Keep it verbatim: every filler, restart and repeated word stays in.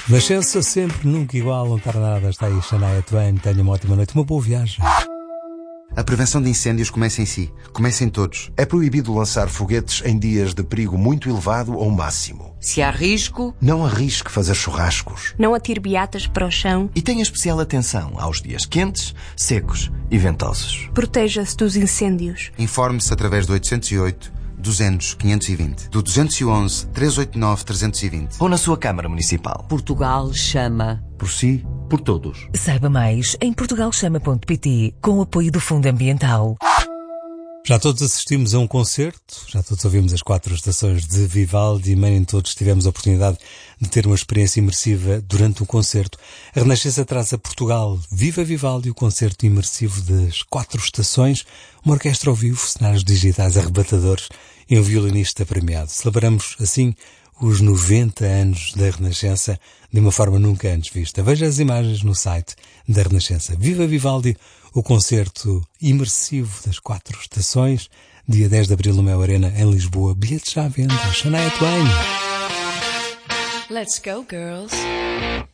Renascença sempre, nunca igual, não tarda nada. Está aí Shania Twain. Tenha uma ótima noite, uma boa viagem. A prevenção de incêndios começa em si. Começa em todos. É proibido lançar foguetes em dias de perigo muito elevado ou máximo. Se há risco, não arrisque fazer churrascos. Não atire beatas para o chão. E tenha especial atenção aos dias quentes, secos e ventosos. Proteja-se dos incêndios. Informe-se através do oitocentos e oito, duzentos, quinhentos e vinte, do duzentos e onze, trezentos e oitenta e nove, trezentos e vinte. Ou na sua Câmara Municipal. Portugal chama. Por si, por todos. Saiba mais em portugal chama ponto pt, com o apoio do Fundo Ambiental. Já todos assistimos a um concerto, já todos ouvimos as quatro estações de Vivaldi e nem todos tivemos a oportunidade de ter uma experiência imersiva durante um concerto. A Renascença traz a Portugal Viva Vivaldi, o concerto imersivo das quatro estações, uma orquestra ao vivo, cenários digitais arrebatadores e um violinista premiado. Celebramos, assim, os noventa anos da Renascença de uma forma nunca antes vista. Veja as imagens no site da Renascença. Viva Vivaldi, o concerto imersivo das quatro estações, dia dez de abril no Mel Arena, em Lisboa. Bilhetes já à venda. Shania Twain. Let's go, girls.